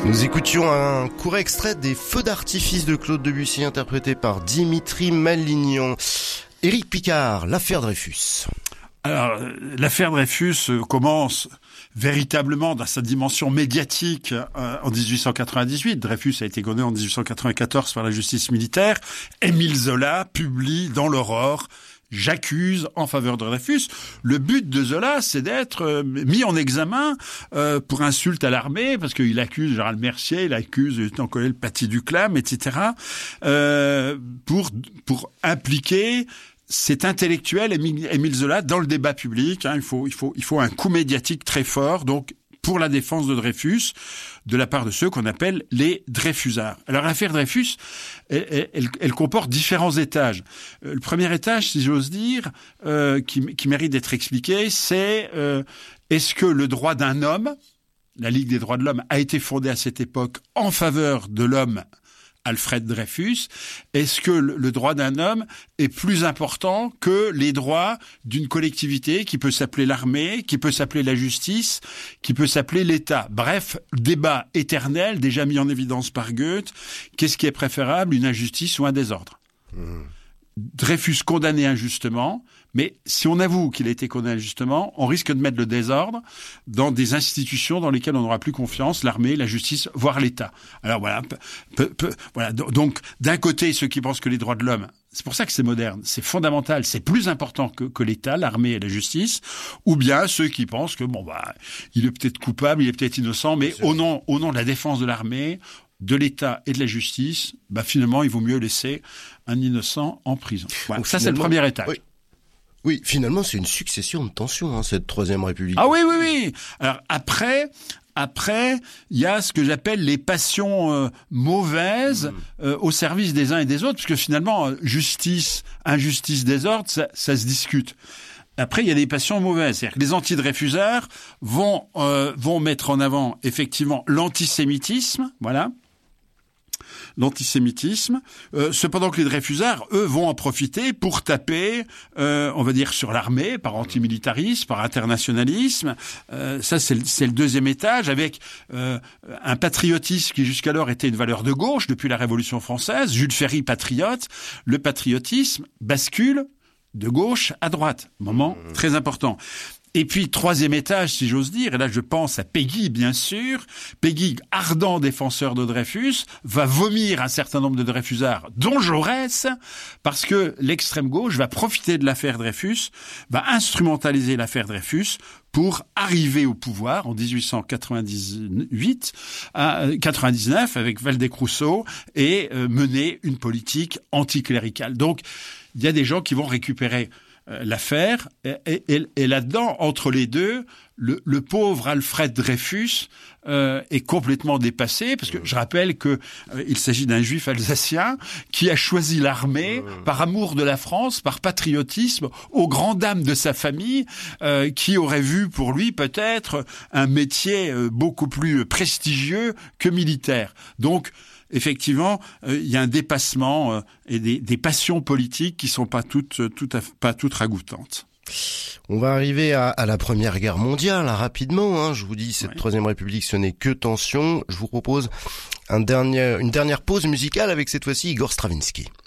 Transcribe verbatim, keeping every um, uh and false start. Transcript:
Nous écoutions un court extrait des Feux d'artifice de Claude Debussy interprété par Dimitri Malignon. Éric Picard, l'affaire Dreyfus. Alors, l'affaire Dreyfus commence véritablement dans sa dimension médiatique euh, en dix-huit cent quatre-vingt-dix-huit. Dreyfus a été condamné en dix-huit cent quatre-vingt-quatorze par la justice militaire. Émile Zola publie dans l'Aurore « J'accuse en faveur de Dreyfus ». Le but de Zola, c'est d'être euh, mis en examen euh, pour insulte à l'armée, parce qu'il accuse Gérald Mercier, il accuse le lieutenant-colonel Paty Duclam, et cetera, euh, pour, pour impliquer cet intellectuel Émile Zola dans le débat public. Hein, il faut, il faut, il faut un coup médiatique très fort. Donc, pour la défense de Dreyfus, de la part de ceux qu'on appelle les Dreyfusards. Alors, l'affaire Dreyfus, elle, elle, elle comporte différents étages. Euh, le premier étage, si j'ose dire, euh, qui, qui mérite d'être expliqué, c'est euh, est-ce que le droit d'un homme, la Ligue des droits de l'homme, a été fondée à cette époque en faveur de l'homme Alfred Dreyfus, est-ce que le droit d'un homme est plus important que les droits d'une collectivité qui peut s'appeler l'armée, qui peut s'appeler la justice, qui peut s'appeler l'État? Bref, débat éternel, déjà mis en évidence par Goethe. Qu'est-ce qui est préférable, une injustice ou un désordre? Mmh. Dreyfus condamné injustement, mais si on avoue qu'il a été condamné injustement, on risque de mettre le désordre dans des institutions dans lesquelles on n'aura plus confiance, l'armée, la justice, voire l'État. Alors voilà, peu, peu, voilà. Donc d'un côté, ceux qui pensent que les droits de l'homme, c'est pour ça que c'est moderne, c'est fondamental, c'est plus important que, que l'État, l'armée et la justice, ou bien ceux qui pensent que bon bah, il est peut-être coupable, il est peut-être innocent, mais au nom, au nom de la défense de l'armée, de l'État et de la justice, bah finalement, il vaut mieux laisser un innocent en prison. Voilà. Donc ça, c'est le premier étage. Oui. Oui, finalement, c'est une succession de tensions, hein, cette Troisième République. Ah oui, oui, oui. Alors après, après, il y a ce que j'appelle les passions euh, mauvaises mmh. euh, au service des uns et des autres, puisque finalement, justice, injustice, désordre, ça, ça se discute. Après, il y a des passions mauvaises. C'est-à-dire que les anti-Dreyfusards vont euh, vont mettre en avant effectivement l'antisémitisme, voilà. L'antisémitisme. Euh, cependant que les Dreyfusards, eux, vont en profiter pour taper, euh, on va dire, sur l'armée, par antimilitarisme, par internationalisme. Euh, ça, c'est le, c'est le deuxième étage, avec euh, un patriotisme qui jusqu'alors était une valeur de gauche depuis la Révolution française. Jules Ferry, patriote. Le patriotisme bascule de gauche à droite. Moment mmh. très important. Et puis, troisième étage, si j'ose dire, et là je pense à Péguy, bien sûr. Péguy, ardent défenseur de Dreyfus, va vomir un certain nombre de Dreyfusards, dont Jaurès, parce que l'extrême gauche va profiter de l'affaire Dreyfus, va instrumentaliser l'affaire Dreyfus pour arriver au pouvoir en dix-huit cent quatre-vingt-dix-huit, à quatre-vingt-dix-neuf, avec Waldeck-Rousseau, et euh, mener une politique anticléricale. Donc, il y a des gens qui vont récupérer l'affaire, et, et, et là-dedans, entre les deux, le, le pauvre Alfred Dreyfus euh, est complètement dépassé, parce que je rappelle que euh, il s'agit d'un juif alsacien qui a choisi l'armée par amour de la France, par patriotisme, aux grandes dames de sa famille, euh, qui aurait vu pour lui peut-être un métier euh, beaucoup plus prestigieux que militaire. Donc, effectivement, euh, il y a un dépassement euh, et des, des passions politiques qui sont pas toutes, toutes à, pas toutes ragoûtantes. On va arriver à, à la Première Guerre mondiale, hein, rapidement. Hein. Je vous dis, cette ouais. Troisième République, ce n'est que tension. Je vous propose un dernier, une dernière pause musicale avec cette fois-ci Igor Stravinsky.